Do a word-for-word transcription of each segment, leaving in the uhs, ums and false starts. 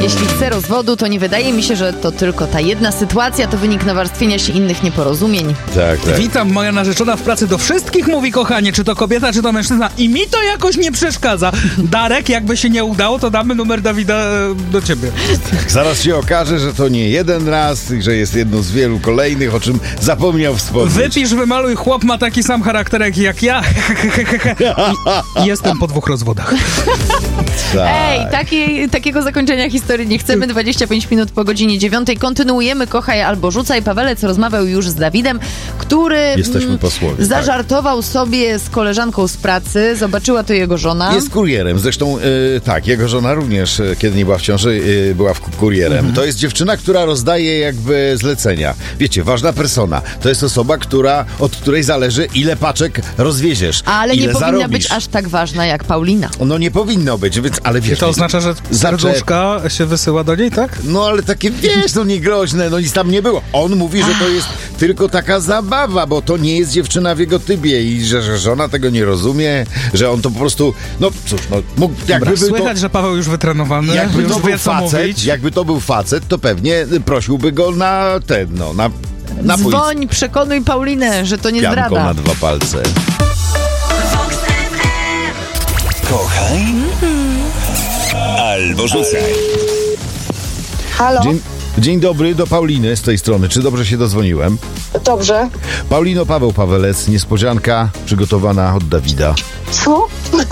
Jeśli chce rozwodu, to nie wydaje mi się, że to tylko ta jedna sytuacja to wynik nawarstwienia się innych nieporozumień. Tak, tak. Witam, moja narzeczona w pracy do wszystkich mówi, kochanie, czy to kobieta, czy to mężczyzna i mi to jakoś nie przeszkadza. Darek, jakby się nie udało, to damy numer Dawida do ciebie. Tak, zaraz się okaże, że to nie jeden raz, że jest jedno z wielu kolejnych, o czym zapomniał wspomnieć. Wypisz, wymaluj, chłop ma taki sam charakterek jak ja. I jestem po dwóch rozwodach. Tak. Ej, takiej, takiego zakończenia historii nie chcemy. dwadzieścia pięć minut po godzinie dziewiątej. Kontynuujemy Kochaj albo Rzucaj. Pawelec rozmawiał już z Dawidem, który Jesteśmy posłowie, zażartował tak. sobie z koleżanką z pracy. Zobaczyła to jego żona. Jest kurierem. Zresztą yy, tak, jego żona również, yy, kiedy nie była w ciąży, yy, była w kurierem. Mhm. To jest dziewczyna, która rozdaje jakby zlecenia. Wiecie, ważna persona. To jest osoba, która, od której zależy, ile paczek rozwieziesz. Ale ile nie powinna zarobisz. być aż tak ważna jak Paulina. No nie powinno być, więc, ale wiesz... I to oznacza, że serduszka zaczep... się wysyła do niej, tak? No ale takie, wiesz, no nie groźne, no nic tam nie było. On mówi, że to jest tylko taka zabawa, bo to nie jest dziewczyna w jego typie i że, że żona tego nie rozumie, że on to po prostu, no cóż, no mógł, jakby Dobra, był słychać, to, że Paweł już wytrenowany, jakby już to wie, był co facet, mówić. jakby to był facet, to pewnie prosiłby go na ten, no, na, na Dzwoń, przekonuj Paulinę, że to nie pianką zdrada. na dwa palce. Kochaj albo rzucaj. Halo? Dzień, dzień dobry, do Pauliny z tej strony. Czy dobrze się dozwoniłem? Dobrze. Paulino, Paweł Pawelec, niespodzianka przygotowana od Dawida. Co?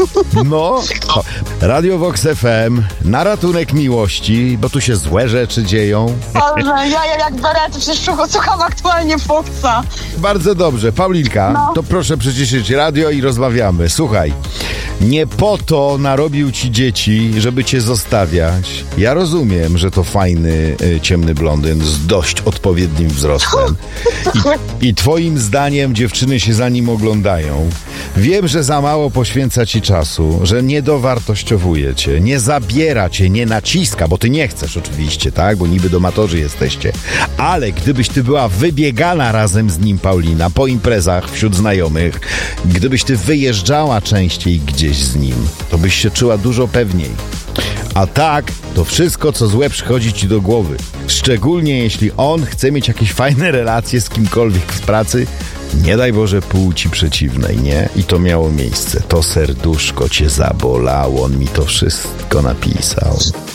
No, Radio Vox F M, na ratunek miłości, bo tu się złe rzeczy dzieją. Boże, ja, ja jak berety, przecież słucham aktualnie Foxa. Bardzo dobrze. Paulinka, No. to proszę przyciszyć radio i rozmawiamy. Słuchaj, nie po to narobił ci dzieci, żeby cię zostawiać. Ja rozumiem, że to fajny, y, ciemny blondyn z dość odpowiednim wzrostem. I, I twoim zdaniem dziewczyny się za nim oglądają. Wiem, że za mało poświęca ci czasu, że nie dowartościowuje cię, nie zabiera cię, nie naciska, bo ty nie chcesz oczywiście, tak? Bo niby domatorzy jesteście. Ale gdybyś ty była wybiegana razem z nim, Paulina, po imprezach wśród znajomych, gdybyś ty wyjeżdżała częściej gdzieś z nim, to byś się czuła dużo pewniej. A tak, to wszystko, co złe, przychodzi ci do głowy. Szczególnie jeśli on chce mieć jakieś fajne relacje z kimkolwiek w pracy, nie daj Boże płci przeciwnej, nie? I to miało miejsce. To serduszko cię zabolało, on mi to wszystko napisał.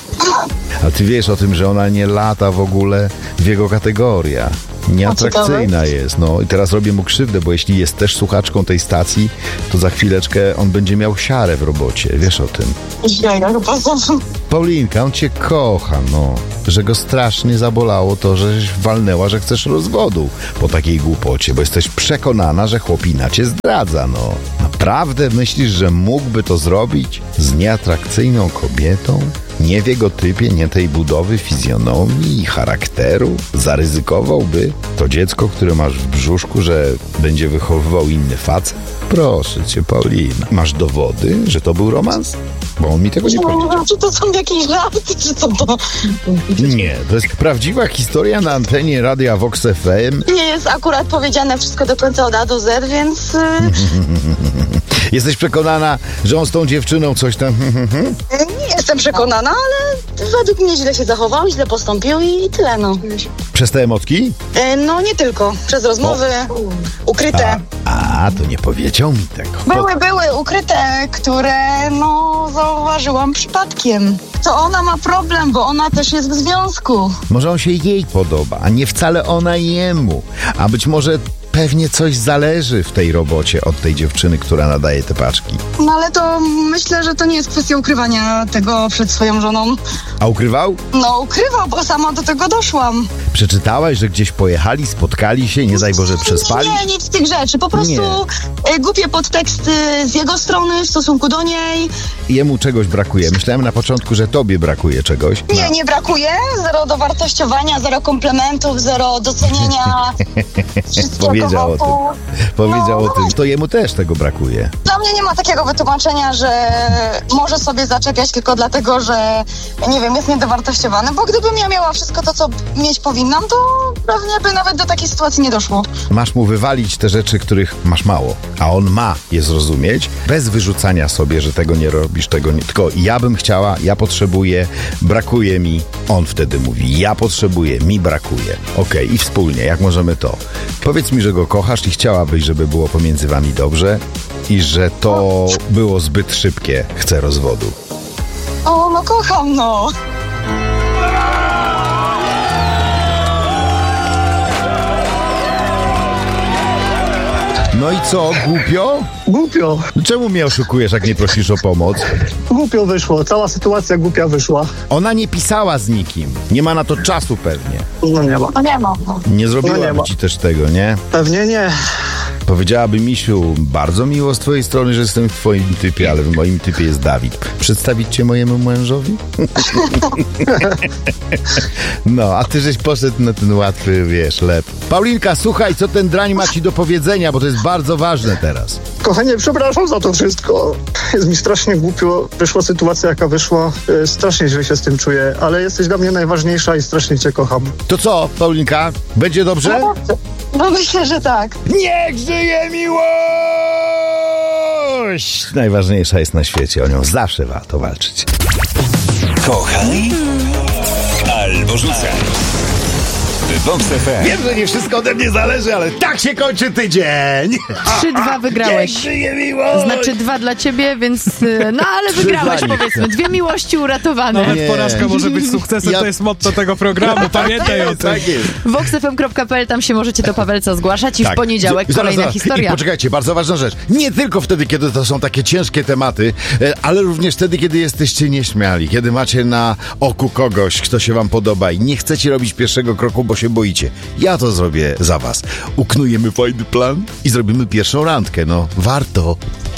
A ty wiesz o tym, że ona nie lata w ogóle w jego kategoriach. Nieatrakcyjna jest, no i teraz robię mu krzywdę, bo jeśli jest też słuchaczką tej stacji, to za chwileczkę on będzie miał siarę w robocie, wiesz o tym. Ja, ja chyba zawsze... Paulinka, on cię kocha, no. Że go strasznie zabolało to, żeś walnęła, że chcesz rozwodu po takiej głupocie, bo jesteś przekonana, że chłopina cię zdradza, no. Naprawdę myślisz, że mógłby to zrobić z nieatrakcyjną kobietą? Nie w jego typie, nie tej budowy fizjonomii i charakteru? Zaryzykowałby to dziecko, które masz w brzuszku, że będzie wychowywał inny facet? Proszę cię, Paulina. Masz dowody, że to był romans? Bo on mi tego nie powiedział. No, czy to są jakieś żarty, czy co to? Nie, to jest prawdziwa historia na antenie Radia Vox F M. Nie jest akurat powiedziane wszystko do końca od A do Z, więc... y, Jesteś przekonana, że on z tą dziewczyną coś tam... Nie jestem przekonana, ale według mnie źle się zachował, źle postąpił i tyle, no. Przez te emotki? E, No nie tylko. Przez rozmowy ukryte. A, to nie powiedział mi tego. Były, były ukryte, które, no, zauważyłam przypadkiem. To ona ma problem, bo ona też jest w związku. Może on się jej podoba, a nie wcale ona jemu. A być może pewnie coś zależy w tej robocie od tej dziewczyny, która nadaje te paczki. No ale to myślę, że to nie jest kwestia ukrywania tego przed swoją żoną. A ukrywał? No ukrywał, bo sama do tego doszłam. Przeczytałaś, że gdzieś pojechali, spotkali się, nie daj Boże przespali? Nie, nic z tych rzeczy. Po prostu e, głupie podteksty z jego strony w stosunku do niej. Jemu czegoś brakuje. Myślałem na początku, że tobie brakuje czegoś. Nie, No. nie brakuje. Zero dowartościowania, zero komplementów, zero docenienia. Wszystkiego powiedział o powodu- tym. Powiedział No, o tym. To jemu też tego brakuje. Dla mnie nie ma takiego wytłumaczenia, że może sobie zaczepiać tylko dlatego, że nie wiem, jest niedowartościowany, bo gdybym ja miała wszystko to, co mieć powinnam, to pewnie by nawet do takiej sytuacji nie doszło. Masz mu wywalić te rzeczy, których masz mało, a on ma je zrozumieć, bez wyrzucania sobie, że tego nie robisz, tego nie... Tylko ja bym chciała, ja potrzebuję, brakuje mi. On wtedy mówi, ja potrzebuję, mi brakuje. Okej, i wspólnie, jak możemy to? Powiedz mi, że go kochasz i chciałabyś, żeby było pomiędzy wami dobrze i że to było zbyt szybkie, chcę rozwodu. O, no kocham, no. No i co, głupio? Głupio, Czemu mnie oszukujesz, jak nie prosisz o pomoc? głupio wyszło, cała sytuacja głupia wyszła. Ona nie pisała z nikim, nie ma na to czasu pewnie. No nie ma. No nie ma. No. Nie No zrobiłaby nie ma. ci też tego, nie? Pewnie nie. Powiedziałaby, Misiu, bardzo miło z twojej strony, że jestem w twoim typie, ale w moim typie jest Dawid. Przedstawić cię mojemu mężowi? No, a ty żeś poszedł na ten łatwy, wiesz, lep. Paulinka, słuchaj, co ten drań ma ci do powiedzenia, bo to jest bardzo ważne teraz. Kochanie, przepraszam za to wszystko. Jest mi strasznie głupio. Wyszła sytuacja, jaka wyszła. E, Strasznie źle się z tym czuję, ale jesteś dla mnie najważniejsza i strasznie cię kocham. To co, Paulinka, będzie dobrze? No myślę, że tak. Niech żyje miłość! Najważniejsza jest na świecie, o nią zawsze warto walczyć. Kochaj albo rzucaj. W Vox F M. Wiem, że nie wszystko ode mnie zależy, ale tak się kończy tydzień! trzy dwa wygrałeś. Niech żyje miłość! Znaczy dwa dla ciebie, więc... y, No ale Trzy wygrałeś, dla nich. powiedzmy. Dwie miłości uratowane. Nawet Nie. porażka może być sukcesem, Ja- to jest motto tego programu, pamiętaj o tym. Tak jest. vox f m kropka p l, tam się możecie do Pawelca zgłaszać i w Tak. poniedziałek Zaraz, kolejna zaraz. historia. I poczekajcie, bardzo ważna rzecz. Nie tylko wtedy, kiedy to są takie ciężkie tematy, e, ale również wtedy, kiedy jesteście nieśmiali, kiedy macie na oku kogoś, kto się wam podoba i nie chcecie robić pierwszego kroku, bo się boicie. Ja to zrobię za was. Uknujemy fajny plan i zrobimy pierwszą randkę. No, warto.